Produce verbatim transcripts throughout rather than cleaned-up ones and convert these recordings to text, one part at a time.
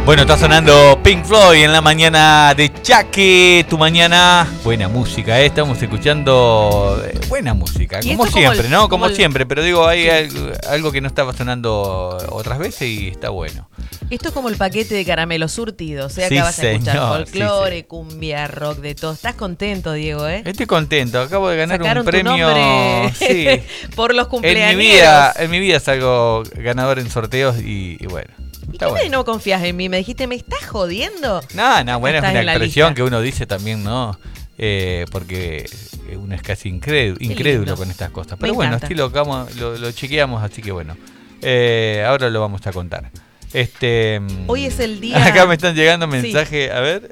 Bueno, está sonando Pink Floyd en la mañana de Chaque, tu mañana. Buena música, ¿eh? Estamos escuchando buena música, como siempre, como el, ¿no? Como, como el... siempre, pero digo, hay sí. algo, algo que no estaba sonando otras veces y está bueno. Esto es como el paquete de caramelos surtidos, o sea, sí, acá vas a escuchar señor, folclore, sí, sí. cumbia, rock, de todo. ¿Estás contento, Diego, eh? Estoy contento, acabo de ganar Sacaron un premio. Tu nombre sí. por los cumpleaños. En mi vida, en mi vida salgo ganador en sorteos y, y bueno. ¿Y qué bueno. no confías en mí? Me dijiste, ¿me estás jodiendo? No, no, bueno, es una expresión que uno dice también, ¿no? Eh, porque uno es casi incrédulo, incrédulo con estas cosas. Pero me bueno, así lo, lo, lo chequeamos, así que bueno. Eh, ahora lo vamos a contar. Este, Hoy es el día... Acá me están llegando mensajes, sí. a ver.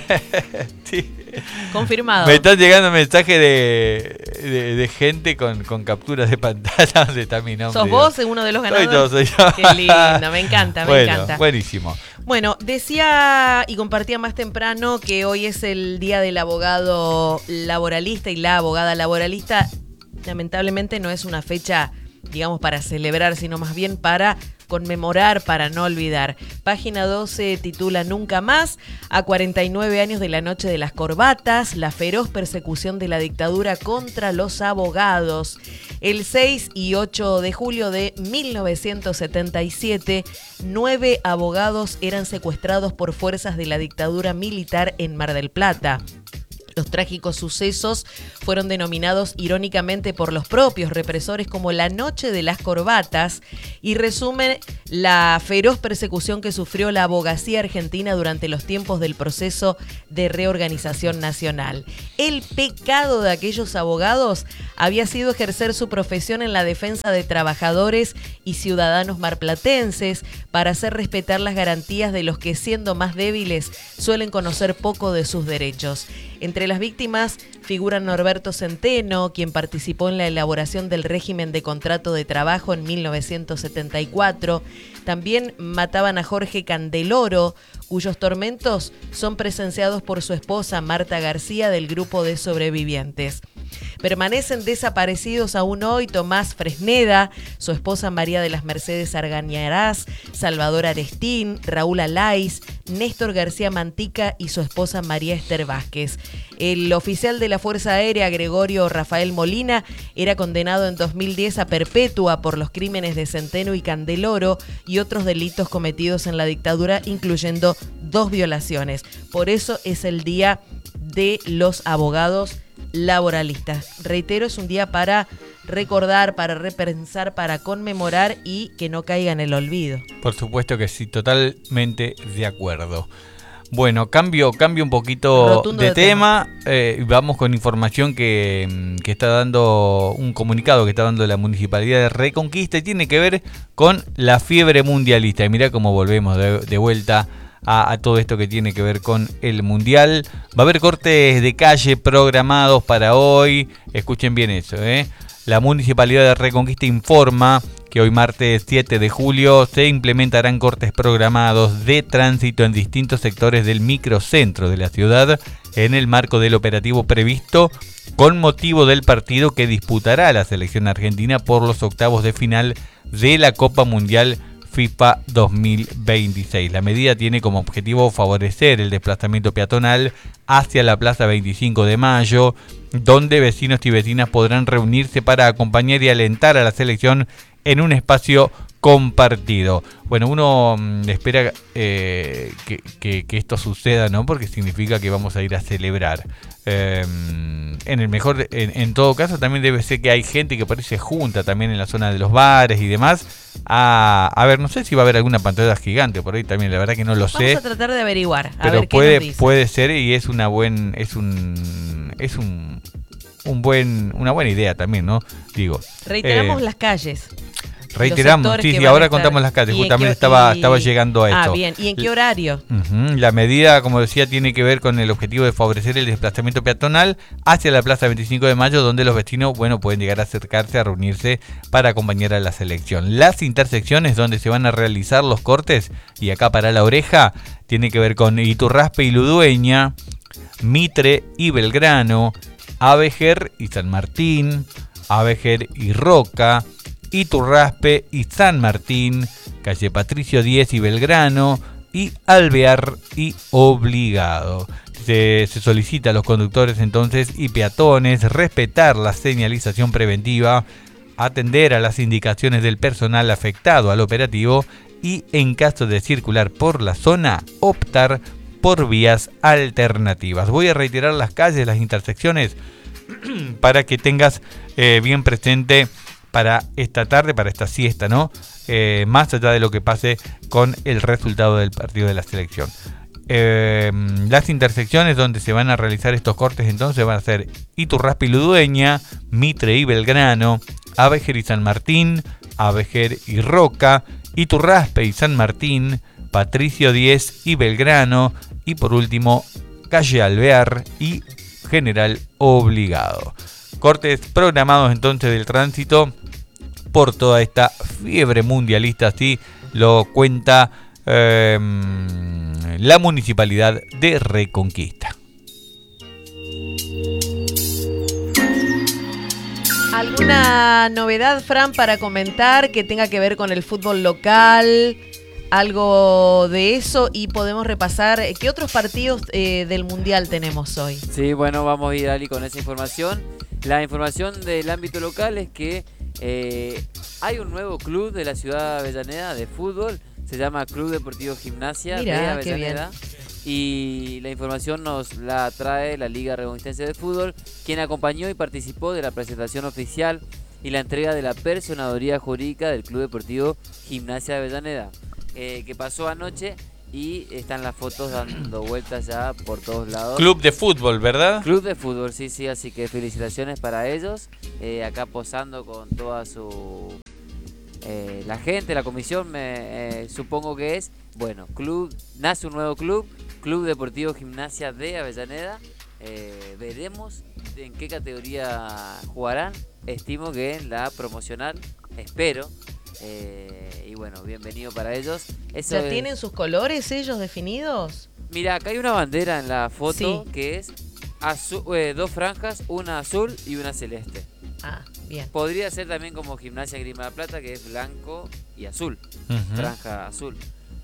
sí. Confirmado. Me están llegando mensajes de, de, de gente con, con capturas de pantalla donde está mi nombre. ¿Sos vos uno de los ganadores? Soy yo, soy yo. Qué lindo, me encanta, me bueno, encanta. Buenísimo. Bueno, decía y compartía más temprano que hoy es el día del abogado laboralista y la abogada laboralista. Lamentablemente no es una fecha, digamos, para celebrar, sino más bien para conmemorar, para no olvidar. Página doce titula Nunca más, a cuarenta y nueve años de la noche de las corbatas, la feroz persecución de la dictadura contra los abogados. El seis y ocho de julio de mil novecientos setenta y siete, nueve abogados eran secuestrados por fuerzas de la dictadura militar en Mar del Plata. Los trágicos sucesos fueron denominados irónicamente por los propios represores como la Noche de las Corbatas y resumen la feroz persecución que sufrió la abogacía argentina durante los tiempos del proceso de reorganización nacional. El pecado de aquellos abogados había sido ejercer su profesión en la defensa de trabajadores y ciudadanos marplatenses para hacer respetar las garantías de los que, siendo más débiles, suelen conocer poco de sus derechos. Entre las víctimas figuran Norberto Centeno, quien participó en la elaboración del régimen de contrato de trabajo en mil novecientos setenta y cuatro. También mataban a Jorge Candeloro, cuyos tormentos son presenciados por su esposa Marta García del grupo de sobrevivientes. Permanecen desaparecidos aún hoy Tomás Fresneda, su esposa María de las Mercedes Argañarás, Salvador Arestín, Raúl Alaiz, Néstor García Mantica y su esposa María Esther Vázquez. El oficial de la Fuerza Aérea, Gregorio Rafael Molina, era condenado en dos mil diez a perpetua por los crímenes de Centeno y Candeloro y otros delitos cometidos en la dictadura, incluyendo dos violaciones. Por eso es el Día de los Abogados Laboralistas. Reitero, es un día para recordar, para repensar, para conmemorar y que no caiga en el olvido. Por supuesto que sí, totalmente de acuerdo. Bueno, cambio, cambio un poquito de, de tema, tema. Eh, vamos con información que, que está dando un comunicado que está dando la Municipalidad de Reconquista y tiene que ver con la fiebre mundialista. Y mirá cómo volvemos de, de vuelta a, a todo esto que tiene que ver con el Mundial. Va a haber cortes de calle programados para hoy. Escuchen bien eso, ¿eh? La Municipalidad de Reconquista informa que hoy martes siete de julio se implementarán cortes programados de tránsito en distintos sectores del microcentro de la ciudad en el marco del operativo previsto con motivo del partido que disputará la selección argentina por los octavos de final de la Copa Mundial FIFA dos mil veintiséis. La medida tiene como objetivo favorecer el desplazamiento peatonal hacia la Plaza veinticinco de mayo, donde vecinos y vecinas podrán reunirse para acompañar y alentar a la selección en un espacio compartido. Bueno, uno mmm, espera eh, que, que, que esto suceda, ¿no? Porque significa que vamos a ir a celebrar. Eh, en el mejor, en, en todo caso, también debe ser que hay gente que parece junta también en la zona de los bares y demás. A, a ver, no sé si va a haber alguna pantalla gigante por ahí también, la verdad que no lo vamos sé. Vamos a tratar de averiguar. A pero ver puede, qué nos dice. puede ser y es una buen, es un, es un, un buen, una buena idea también, ¿no? Digo. Reiteramos eh, las calles. Reiteramos, sí, sí, ahora contamos las calles, justamente qué, estaba, y, estaba llegando a esto. Ah, bien, ¿y en qué horario? Uh-huh. La medida, como decía, tiene que ver con el objetivo de favorecer el desplazamiento peatonal hacia la Plaza veinticinco de mayo, donde los vecinos, bueno, pueden llegar a acercarse, a reunirse para acompañar a la selección. Las intersecciones donde se van a realizar los cortes, y acá para la oreja, tiene que ver con Iturraspe y Ludueña, Mitre y Belgrano, Avejer y San Martín, Avejer y Roca, Iturraspe y San Martín, calle Patricio Díez y Belgrano, y Alvear y Obligado. Se, se solicita a los conductores entonces y peatones respetar la señalización preventiva, atender a las indicaciones del personal afectado al operativo y, en caso de circular por la zona, optar por vías alternativas. Voy a reiterar las calles, las intersecciones, para que tengas eh, bien presente para esta tarde, para esta siesta, ¿no? Eh, más allá de lo que pase con el resultado del partido de la selección. Eh, las intersecciones donde se van a realizar estos cortes entonces van a ser Iturraspe y Ludueña, Mitre y Belgrano, Avejer y San Martín, Avejer y Roca, Iturraspe y San Martín, Patricio Diez y Belgrano, y por último calle Alvear y General Obligado. Cortes programados entonces del tránsito por toda esta fiebre mundialista, así lo cuenta eh, la Municipalidad de Reconquista. ¿Alguna novedad, Fran, para comentar que tenga que ver con el fútbol local? Algo de eso, y podemos repasar qué otros partidos eh, del Mundial tenemos hoy. Sí, bueno, vamos a ir, Ali, con esa información. La información del ámbito local es que eh, hay un nuevo club de la ciudad de Avellaneda de fútbol, se llama Club Deportivo Gimnasia Mirá, de Avellaneda. Qué bien. Y la información nos la trae la Liga Reconquistense de Fútbol, quien acompañó y participó de la presentación oficial y la entrega de la personaduría jurídica del Club Deportivo Gimnasia de Avellaneda, eh, que pasó anoche, y están las fotos dando vueltas ya por todos lados. Club de fútbol, ¿verdad? Club de fútbol, sí, sí, así que felicitaciones para ellos, eh, acá posando con toda su... Eh, la gente, la comisión, me eh, supongo que es, bueno, club, nace un nuevo club, Club Deportivo Gimnasia de Avellaneda. Eh, veremos en qué categoría jugarán. Estimo que en la promocional, espero. Eh, y bueno, bienvenido para ellos. Eso ¿Ya es... tienen sus colores ellos definidos? Mira, acá hay una bandera en la foto, sí, que es azul, eh, dos franjas, una azul y una celeste. Ah, bien. Podría ser también como Gimnasia Grima de la Plata, que es blanco y azul, uh-huh. Franja azul.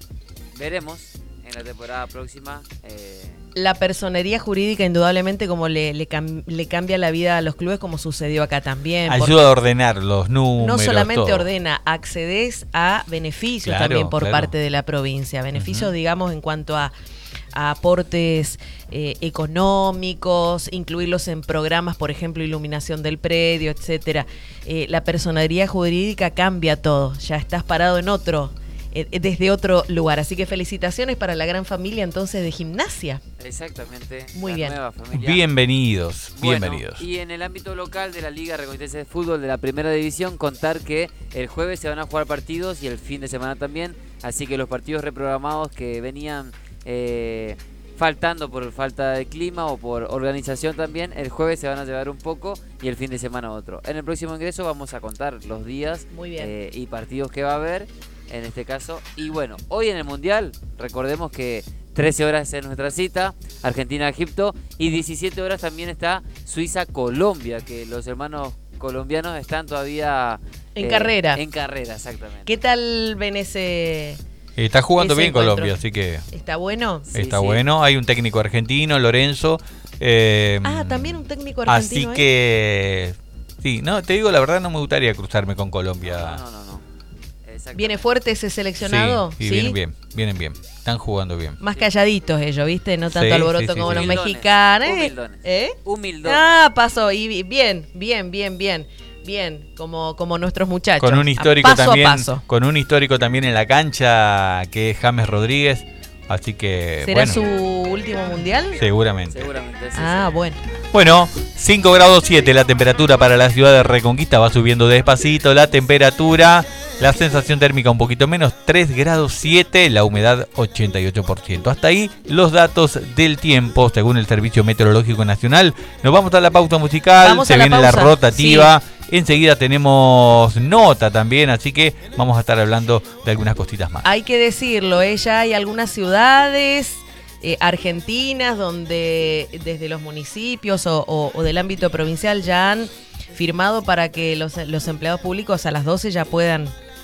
Veremos en la temporada próxima. Eh... La personería jurídica indudablemente como le, le, cam, le cambia la vida a los clubes, como sucedió acá también. Ayuda a ordenar los números. No solamente todo. ordena, accedes a beneficios claro, también por claro. parte de la provincia. Beneficios, uh-huh. digamos, en cuanto a, a aportes eh, económicos, incluirlos en programas, por ejemplo, iluminación del predio, etcétera. Eh, la personería jurídica cambia todo. Ya estás parado en otro... desde otro lugar, así que felicitaciones para la gran familia entonces de Gimnasia. Exactamente. Muy bien. Nueva familia. Bienvenidos, bueno, bienvenidos. Y en el ámbito local de la Liga Reconquistense de Fútbol de la Primera División, contar que el jueves se van a jugar partidos y el fin de semana también, así que los partidos reprogramados que venían eh, faltando por falta de clima o por organización también, el jueves se van a llevar un poco y el fin de semana otro. En el próximo ingreso vamos a contar los días Muy bien. Eh, y partidos que va a haber en este caso. Y bueno, hoy en el Mundial, recordemos que trece horas es nuestra cita, Argentina-Egipto, y diecisiete horas también está Suiza-Colombia, que los hermanos colombianos están todavía... En eh, carrera. En carrera, exactamente. ¿Qué tal ven ese...? Está jugando bien encuentro. Colombia, así que... ¿Está bueno? Sí, está sí. bueno, hay un técnico argentino, Lorenzo. Eh, ah, también un técnico argentino. Así que... Sí, no, te digo la verdad, no me gustaría cruzarme con Colombia. No, no, no. no. ¿Viene fuerte ese seleccionado? Sí, sí, ¿sí? vienen bien, vienen bien. Están jugando bien. Más calladitos ellos, ¿viste? No tanto sí, alboroto sí, sí, como sí. los Humildones, mexicanos. humildones. ¿Eh? Humildones. Ah, pasó. Y bien, bien, bien, bien. Bien, como, como nuestros muchachos. Con un histórico a paso también. A paso. Con un histórico también en la cancha, que es James Rodríguez. Así que. ¿Será bueno, su último mundial? Seguramente. Seguramente. Sí, ah, sí. bueno. Bueno, cinco grados siete la temperatura para la ciudad de Reconquista, va subiendo despacito la temperatura, la sensación térmica un poquito menos, tres grados siete, la humedad ochenta y ocho por ciento. Hasta ahí los datos del tiempo según el Servicio Meteorológico Nacional. Nos vamos a la pauta musical, vamos se la viene pausa. la rotativa. Sí. Enseguida tenemos nota también, así que vamos a estar hablando de algunas cositas más. Hay que decirlo, ¿eh? Ya hay algunas ciudades eh, argentinas donde desde los municipios o, o, o del ámbito provincial ya han firmado para que los, los empleados públicos a las doce ya puedan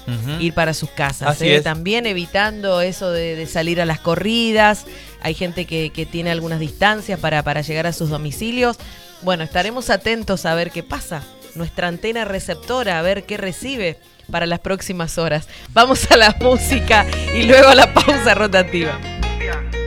uh-huh. ir para sus casas. Así ¿eh? es. También evitando eso de, de salir a las corridas. Hay gente que, que tiene algunas distancias para, para llegar a sus domicilios. Bueno, estaremos atentos a ver qué pasa. Nuestra antena receptora, a ver qué recibe para las próximas horas. Vamos a la música y luego a la pausa rotativa.